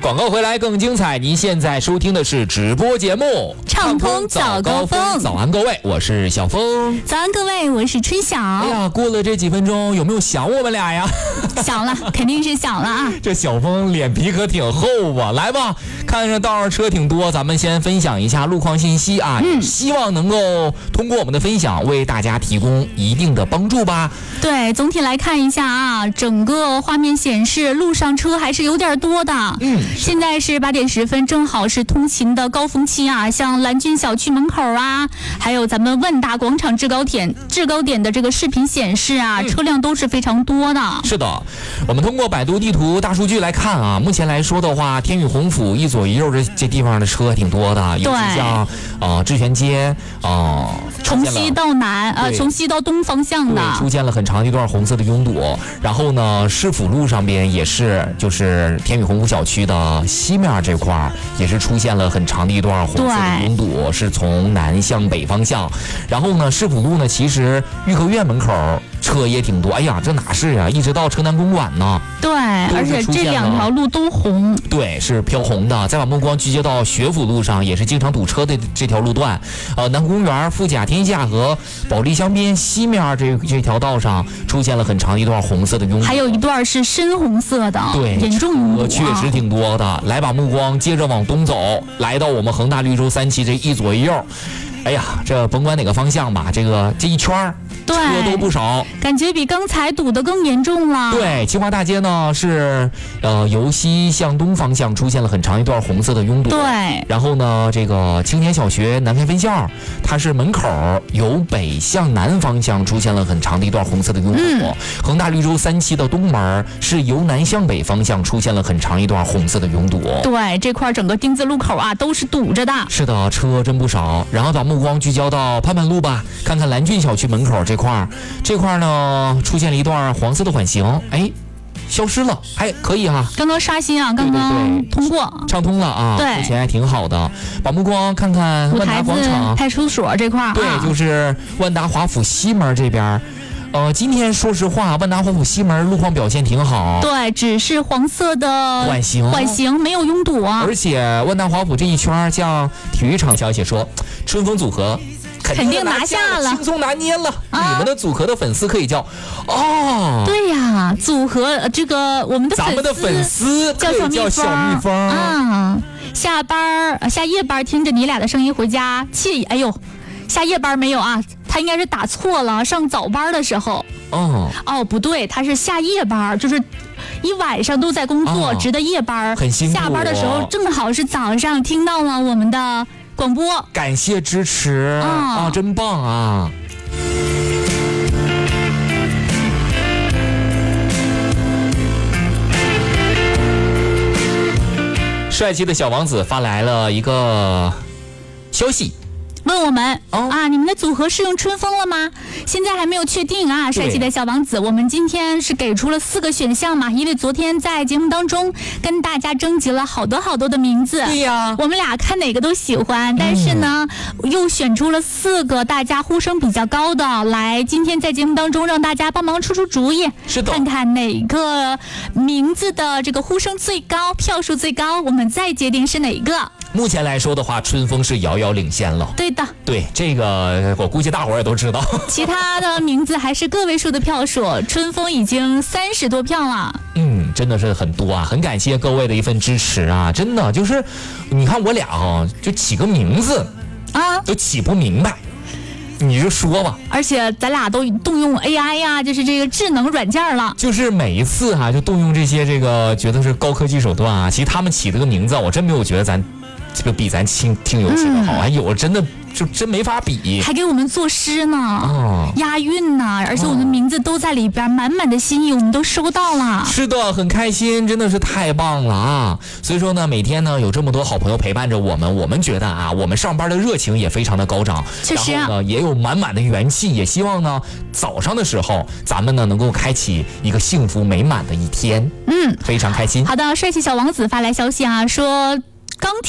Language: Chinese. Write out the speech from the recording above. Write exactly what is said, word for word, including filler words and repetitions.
广告回来更精彩，您现在收听的是直播节目畅通早高峰。 早安各位，我是小峰。 早安各位，我是春晓。 哎呀，过了这几分钟，有没有想我们俩呀？ 想了，肯定是想了啊。 这小峰脸皮可挺厚啊。来吧，看着道上车挺多，咱们先分享一下路况信息啊，嗯、希望能够通过我们的分享为大家提供一定的帮助吧。 对，总体来看一下啊，整个画面显示路上车还是有点多的。嗯，现在是八点十分，正好是通勤的高峰期啊。像蓝俊小区门口啊，还有咱们万达广场制高点制高点的这个视频显示啊，嗯、车辆都是非常多的。 是的，我们通过百度地图大数据来看啊，目前来说的话，天宇鸿府一左一右这这地方的车挺多的，尤其像呃智泉街啊、呃， 从西到南呃，从西到东方向的， 出现了很长一段红色的拥堵。然后呢，市府路上边也是，就是天宇鸿福小区的西面这块也是出现了很长的一段红色的拥堵，是从南向北方向。然后呢，市府路呢，其实颐和园门口车也挺多，哎呀，这哪是啊？一直到车南公馆呢。 对，而且这两条路都红。 对，是飘红的。再把目光聚焦到学府路上，也是经常堵车的这条路段。呃，南公园、富甲天下和保利乡边西面这这条道上出现了很长一段红色的拥堵， 还有一段是深红色的， 对， 严重拥堵、啊， 确实挺多的。来，把目光接着往东走，来到我们恒大绿洲三期这一左一右。哎呀，这甭管哪个方向吧，这个这一圈车都不少， 感觉比刚才堵得更严重了。 对，清华大街呢是呃由西向东方向出现了很长一段红色的拥堵。 对， 然后呢，这个青年小学南开分校，它是门口由北向南方向出现了很长的一段红色的拥堵。嗯、恒大绿洲三期的东门是由南向北方向出现了很长一段红色的拥堵。 对，这块整个丁字路口啊都是堵着的。 是的，车真不少。然后把目光聚焦到盼盼路吧，看看蓝俊小区门口这块，这块呢出现了一段黄色的缓行，哎，消失了，还可以啊。 刚刚刷新啊，刚刚通过， 畅通了啊， 对， 目前还挺好的。把目光看看万达广场派出所这块， 对， 啊、 就是万达华府西门这边。呃，今天说实话，万达华府西门路况表现挺好。 对，只是黄色的缓行， 缓行没有拥堵啊。 而且万达华府这一圈，像体育场消息说，春风组合肯定拿下了， 轻松拿捏了。啊、你们的组合的粉丝可以叫哦， 对呀，组合这个我们的粉丝， 咱们的粉丝可以叫小蜜蜂啊。下班下夜班听着你俩的声音回家惬意，哎呦。下夜班没有啊？他应该是打错了，上早班的时候。 哦哦，不对，他是下夜班，就是一晚上都在工作，哦、值得夜班， 很辛苦。 下班的时候正好是早上听到了我们的广播， 感谢支持、哦、啊，真棒啊！帅气的小王子发来了一个消息。 问我们、哦、啊，你们的组合是用春风了吗？现在还没有确定啊，帅气的小王子，我们今天是给出了四个选项嘛，因为昨天在节目当中跟大家征集了好多好多的名字， 对呀， 我们俩看哪个都喜欢，但是呢、嗯、又选出了四个大家呼声比较高的，来今天在节目当中让大家帮忙出出主意， 是的， 看看哪个名字的这个呼声最高，票数最高，我们再决定是哪个。 目前来说的话，春风是遥遥领先了。 对的， 对这个我估计大伙儿也都知道。 其他的名字还是个位数的票数，春风已经三十多票了。 嗯，真的是很多啊，很感谢各位的一份支持啊！真的就是，你看我俩啊，就起个名字啊，都起不明白。你就说吧， 而且咱俩都动用 A I 呀、啊，就是这个智能软件了。 就是每一次哈、啊，就动用这些这个觉得是高科技手段啊。其实他们起这个名字，我真没有觉得咱这个比咱听听友起的好，还、嗯、有真的就真没法比， 还给我们作诗呢， 哦、 押韵呢，而且我们的名字都在里边，满满的心意我们都收到了。 是的，很开心，真的是太棒了啊！所以说呢，每天呢有这么多好朋友陪伴着我们，我们觉得啊，我们上班的热情也非常的高涨， 确实、啊， 然后呢也有满满的元气，也希望呢早上的时候咱们呢能够开启一个幸福美满的一天。嗯，非常开心。 好的，帅气小王子发来消息啊，说刚